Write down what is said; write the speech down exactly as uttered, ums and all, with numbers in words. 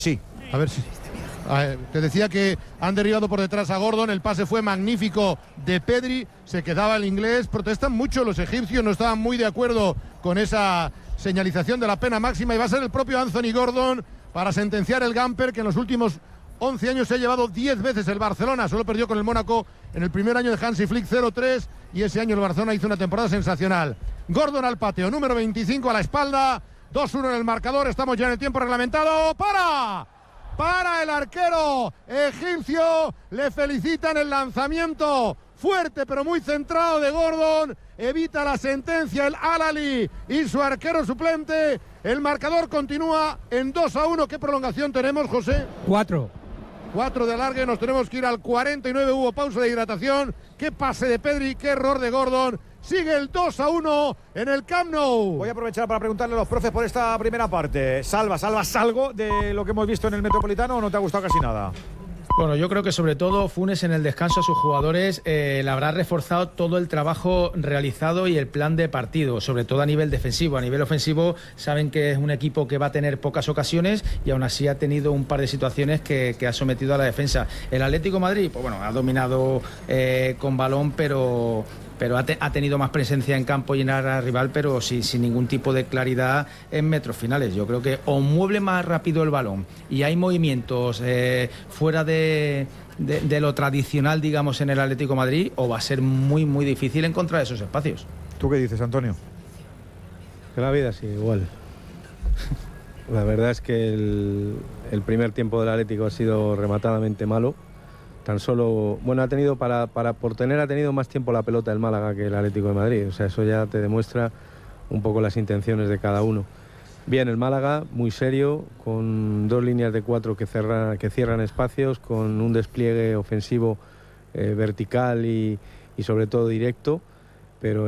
Sí. A ver si... A ver, te decía que han derribado por detrás a Gordon, el pase fue magnífico de Pedri, se quedaba el inglés, protestan mucho los egipcios, no estaban muy de acuerdo con esa señalización de la pena máxima y va a ser el propio Anthony Gordon para sentenciar el Gamper, que en los últimos once años se ha llevado diez veces el Barcelona, solo perdió con el Mónaco en el primer año de Hansi Flick cero tres y ese año el Barcelona hizo una temporada sensacional. Gordon al pateo, número veinticinco a la espalda, dos uno en el marcador, estamos ya en el tiempo reglamentado, ¡para! Para el arquero egipcio, le felicitan el lanzamiento fuerte pero muy centrado de Gordon, evita la sentencia el Al-Ahly y su arquero suplente, el marcador continúa en dos a uno, ¿qué prolongación tenemos, José? Cuatro. Cuatro de alargue, nos tenemos que ir al cuarenta y nueve, hubo pausa de hidratación, qué pase de Pedri, qué error de Gordon. Sigue el dos a uno en el Camp Nou. Voy a aprovechar para preguntarle a los profes por esta primera parte. Salva, ¿salvas algo de lo que hemos visto en el Metropolitano o no te ha gustado casi nada? Bueno, yo creo que sobre todo Funes en el descanso a sus jugadores eh, le habrá reforzado todo el trabajo realizado y el plan de partido, sobre todo a nivel defensivo. A nivel ofensivo saben que es un equipo que va a tener pocas ocasiones y aún así ha tenido un par de situaciones que, que ha sometido a la defensa. El Atlético de Madrid, pues bueno, ha dominado eh, con balón, pero... pero ha, te, ha tenido más presencia en campo y en área rival, pero sí, sin ningún tipo de claridad en metros finales. Yo creo que o mueve más rápido el balón y hay movimientos eh, fuera de, de, de lo tradicional, digamos, en el Atlético de Madrid, o va a ser muy, muy difícil encontrar esos espacios. ¿Tú qué dices, Antonio? Que la vida sigue igual. La verdad es que el, el primer tiempo del Atlético ha sido rematadamente malo. Tan solo, bueno, ha tenido para, para por tener ha tenido más tiempo la pelota el Málaga que el Atlético de Madrid, o sea, eso ya te demuestra un poco las intenciones de cada uno. Bien, el Málaga, muy serio, con dos líneas de cuatro que, cerra, que cierran espacios, con un despliegue ofensivo eh, vertical y, y sobre todo directo, pero